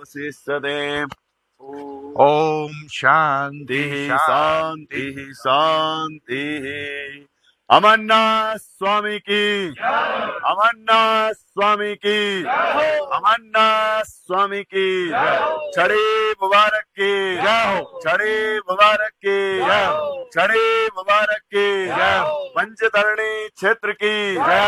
अवशिष्यते। ओम शांति शांति शांति। अमरनाथ स्वामी की, अमरनाथ स्वामी की, अमरनाथ स्वामी की, छड़ी मुबारक की, छड़ी मुबारक की, छड़ी मुबारक की, पंचतरणी क्षेत्र की जय।